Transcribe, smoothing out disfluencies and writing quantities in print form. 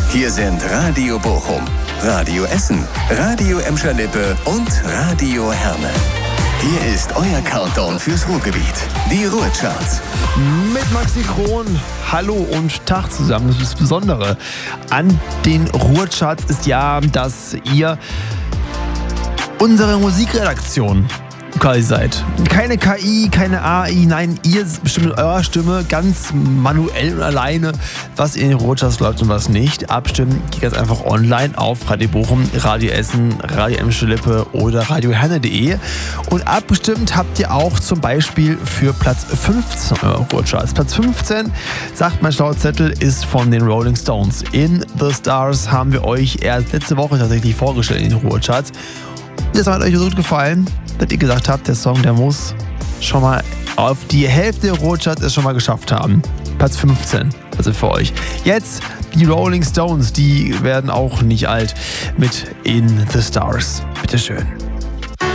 Hier sind Radio Bochum, Radio Essen, Radio Emscher-Lippe und Radio Herne. Hier ist euer Countdown fürs Ruhrgebiet. Die Ruhrcharts. Mit Maxi Kron. Hallo und Tag zusammen. Das Besondere an den Ruhrcharts ist ja, dass ihr unsere Musikredaktion quasi seid. Keine KI, keine AI, nein, ihr bestimmt mit eurer Stimme ganz manuell und alleine, was in den Ruhrcharts läuft und was nicht. Abstimmen geht jetzt einfach online auf Radio Bochum, Radio Essen, Radio Emscher-Lippe oder radioherne.de. Und abgestimmt habt ihr auch zum Beispiel für Platz 15 eurer Ruhrcharts. Platz 15, sagt mein schlauer Zettel, ist von den Rolling Stones. In the Stars haben wir euch erst letzte Woche tatsächlich vorgestellt in den Ruhrcharts. Das hat euch so gut gefallen, dass ihr gesagt habt, der Song, der muss schon mal auf die Hälfte der Ruhrcharts es schon mal geschafft haben. Platz 15, also für euch. Jetzt die Rolling Stones, die werden auch nicht alt mit In the Stars. Bitteschön.